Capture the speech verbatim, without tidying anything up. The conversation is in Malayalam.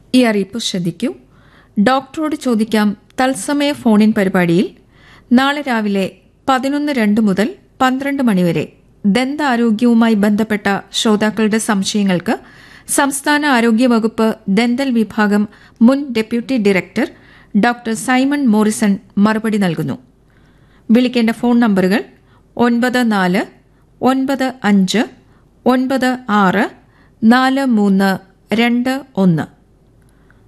ഈ അറിയിപ്പ് ശ്രദ്ധിക്കൂ. ഡോക്ടറോട് ചോദിക്കാം തത്സമയ ഫോണിൻ പരിപാടിയിൽ നാളെ രാവിലെ പതിനൊന്ന് രണ്ട് മുതൽ പന്ത്രണ്ട് മണിവരെ ദന്താരോഗ്യവുമായി ബന്ധപ്പെട്ട ശ്രോതാക്കളുടെ സംശയങ്ങൾക്ക് സംസ്ഥാന ആരോഗ്യവകുപ്പ് ദന്തൽ വിഭാഗം മുൻ deputy director doctor Simon Morrison മറുപടി നൽകുന്നു. വിളിക്കേണ്ട ഫോൺ നമ്പറുകൾ ഒൻപത് നാല് ഒൻപത് അഞ്ച് ഒൻപത് ആറ് നാല് മൂന്ന് രണ്ട് ഒന്ന്.